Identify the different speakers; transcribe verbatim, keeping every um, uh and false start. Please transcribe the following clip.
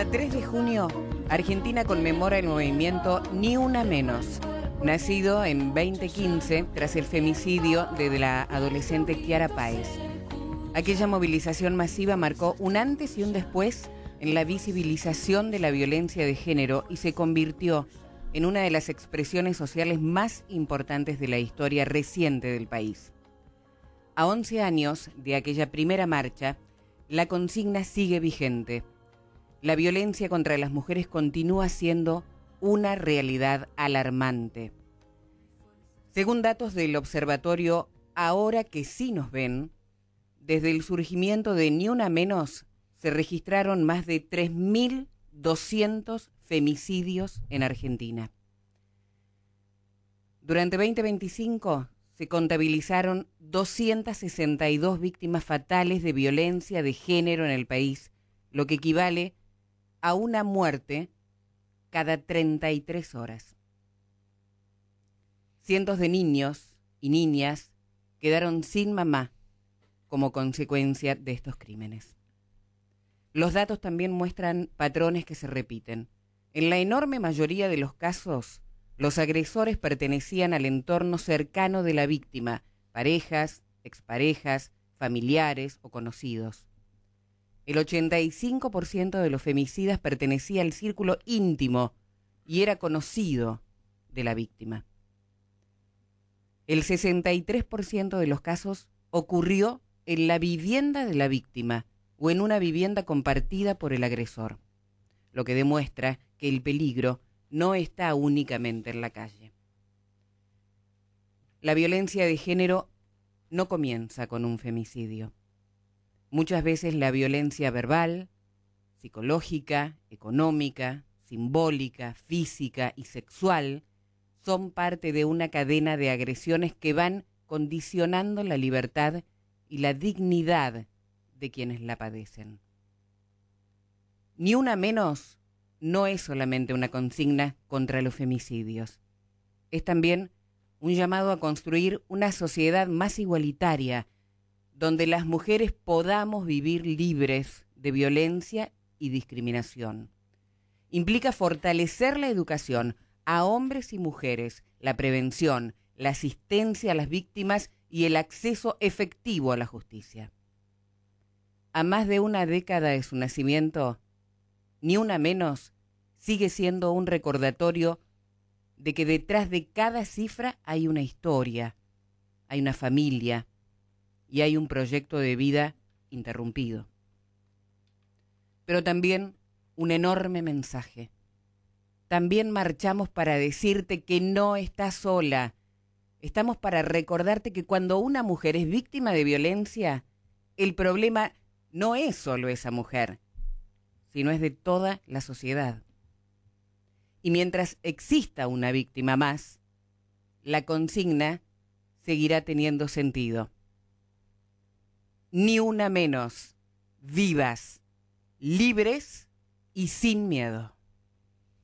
Speaker 1: Cada tres de junio, Argentina conmemora el movimiento Ni Una Menos, nacido en veinte quince tras el femicidio de la adolescente Kiara Páez. Aquella movilización masiva marcó un antes y un después en la visibilización de la violencia de género y se convirtió en una de las expresiones sociales más importantes de la historia reciente del país. A once años de aquella primera marcha, la consigna sigue vigente. La violencia contra las mujeres continúa siendo una realidad alarmante. Según datos del observatorio Ahora que sí nos ven, desde el surgimiento de Ni Una Menos se registraron más de tres mil doscientos femicidios en Argentina. Durante veinte veinticinco se contabilizaron doscientas sesenta y dos víctimas fatales de violencia de género en el país, lo que equivale a una muerte cada treinta y tres horas. Cientos de niños y niñas quedaron sin mamá como consecuencia de estos crímenes. Los datos también muestran patrones que se repiten. En la enorme mayoría de los casos, los agresores pertenecían al entorno cercano de la víctima, parejas, exparejas, familiares o conocidos. El ochenta y cinco por ciento de los femicidas pertenecía al círculo íntimo y era conocido de la víctima. El sesenta y tres por ciento de los casos ocurrió en la vivienda de la víctima o en una vivienda compartida por el agresor, lo que demuestra que el peligro no está únicamente en la calle. La violencia de género no comienza con un femicidio. Muchas veces la violencia verbal, psicológica, económica, simbólica, física y sexual son parte de una cadena de agresiones que van condicionando la libertad y la dignidad de quienes la padecen. Ni Una Menos no es solamente una consigna contra los femicidios. Es también un llamado a construir una sociedad más igualitaria, donde las mujeres podamos vivir libres de violencia y discriminación. Implica fortalecer la educación a hombres y mujeres, la prevención, la asistencia a las víctimas y el acceso efectivo a la justicia. A más de una década de su nacimiento, Ni Una Menos sigue siendo un recordatorio de que detrás de cada cifra hay una historia, hay una familia y hay un proyecto de vida interrumpido. Pero también un enorme mensaje. También marchamos para decirte que no estás sola. Estamos para recordarte que cuando una mujer es víctima de violencia, el problema no es solo esa mujer, sino es de toda la sociedad. Y mientras exista una víctima más, la consigna seguirá teniendo sentido. Ni una menos, vivas, libres y sin miedo.